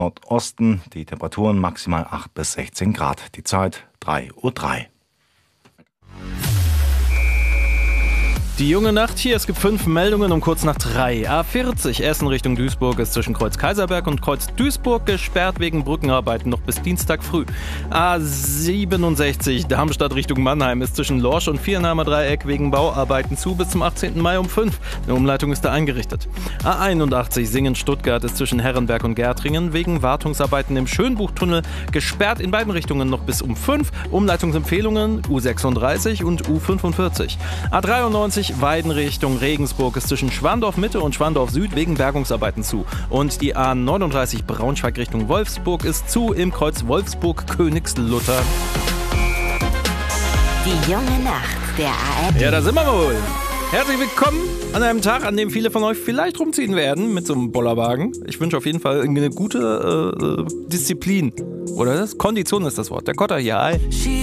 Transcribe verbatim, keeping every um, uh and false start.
Nordosten, die Temperaturen maximal acht bis sechzehn Grad. Die Zeit drei Uhr drei. Die junge Nacht hier, es gibt fünf Meldungen um kurz nach drei. A vierzig Essen Richtung Duisburg ist zwischen Kreuz Kaiserberg und Kreuz Duisburg gesperrt wegen Brückenarbeiten noch bis Dienstag früh. A siebenundsechzig Darmstadt Richtung Mannheim ist zwischen Lorsch und Viernahmer Dreieck wegen Bauarbeiten zu bis zum achtzehnten Mai um fünf. Eine Umleitung ist da eingerichtet. A einundachtzig Singen Stuttgart ist zwischen Herrenberg und Gärtringen wegen Wartungsarbeiten im Schönbuchtunnel gesperrt in beiden Richtungen noch bis um fünf. Umleitungsempfehlungen U sechsunddreißig und U fünfundvierzig. A dreiundneunzig Weiden Richtung Regensburg ist zwischen Schwandorf Mitte und Schwandorf Süd wegen Bergungsarbeiten zu. Und die A neununddreißig Braunschweig Richtung Wolfsburg ist zu im Kreuz Wolfsburg-Königslutter. Die junge Nacht der A R D. Ja, da sind wir wohl. Herzlich willkommen an einem Tag, an dem viele von euch vielleicht rumziehen werden mit so einem Bollerwagen. Ich wünsche auf jeden Fall eine gute äh, Disziplin. Oder das? Kondition ist das Wort. Der Kotter hier. Hi.